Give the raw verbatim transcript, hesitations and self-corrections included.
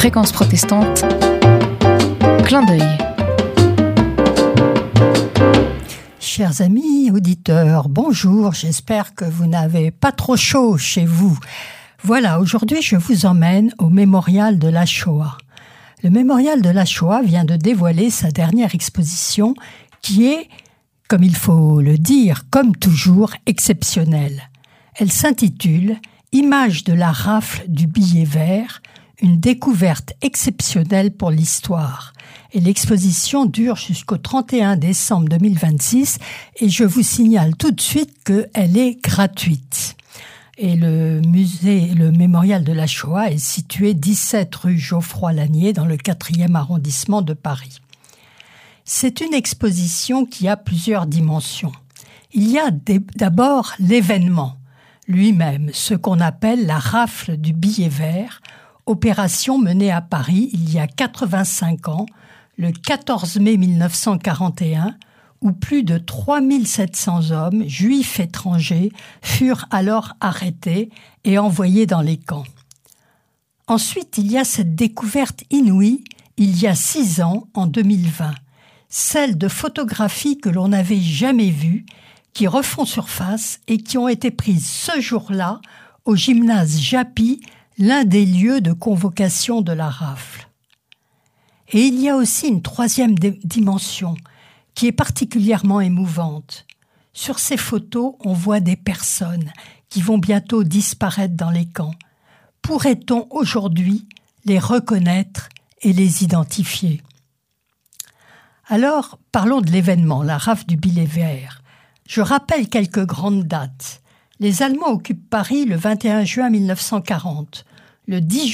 Fréquence protestante, clin d'œil. Chers amis auditeurs, bonjour, j'espère que vous n'avez pas trop chaud chez vous. Voilà, aujourd'hui je vous emmène au Mémorial de la Shoah. Le Mémorial de la Shoah vient de dévoiler sa dernière exposition qui est, comme il faut le dire, comme toujours, exceptionnelle. Elle s'intitule « Images de la rafle du billet vert », une découverte exceptionnelle pour l'histoire. Et l'exposition dure jusqu'au trente et un décembre deux mille vingt-six et je vous signale tout de suite qu'elle est gratuite. Et le musée, le Mémorial de la Shoah est situé dix-sept rue Geoffroy-Lanier dans le quatrième arrondissement de Paris. C'est une exposition qui a plusieurs dimensions. Il y a des, d'abord l'événement lui-même, ce qu'on appelle la rafle du billet vert, opération menée à Paris il y a quatre-vingt-cinq ans, le quatorze mai mille neuf cent quarante et un, où plus de trois mille sept cents hommes, juifs étrangers, furent alors arrêtés et envoyés dans les camps. Ensuite, il y a cette découverte inouïe, il y a six ans, en deux mille vingt, celle de photographies que l'on n'avait jamais vues, qui refont surface et qui ont été prises ce jour-là au gymnase Japy, l'un des lieux de convocation de la rafle. Et il y a aussi une troisième dimension qui est particulièrement émouvante. Sur ces photos, on voit des personnes qui vont bientôt disparaître dans les camps. Pourrait-on aujourd'hui les reconnaître et les identifier ? Alors, parlons de l'événement, la rafle du billet vert. Je rappelle quelques grandes dates. Les Allemands occupent Paris le vingt et un juin mille neuf cent quarante. Le dix